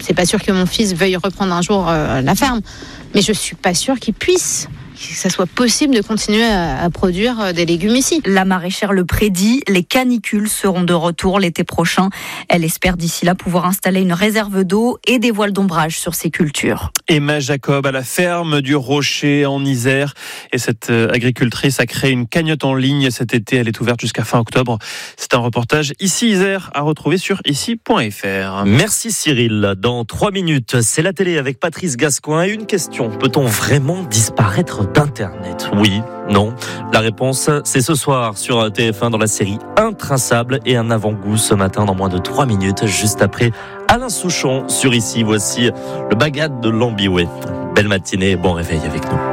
c'est pas sûr que mon fils veuille reprendre un jour la ferme, mais je suis pas sûre qu'il puisse. Que ça soit possible de continuer à produire des légumes ici. La maraîchère le prédit, les canicules seront de retour l'été prochain. Elle espère d'ici là pouvoir installer une réserve d'eau et des voiles d'ombrage sur ses cultures. Emma Jacob à la ferme du Rocher en Isère. Et cette agricultrice a créé une cagnotte en ligne cet été. Elle est ouverte jusqu'à fin octobre. C'est un reportage Ici Isère à retrouver sur ici.fr. Merci Cyril. Dans 3 minutes, c'est la télé avec Patrice Gascoin. Et une question, peut-on vraiment disparaître d'Internet? Oui, non. La réponse, c'est ce soir sur TF1 dans la série Intraçable et un avant-goût ce matin dans moins de 3 minutes, juste après Alain Souchon sur Ici. Voici le bagad de l'Ambiway. Belle matinée, bon réveil avec nous.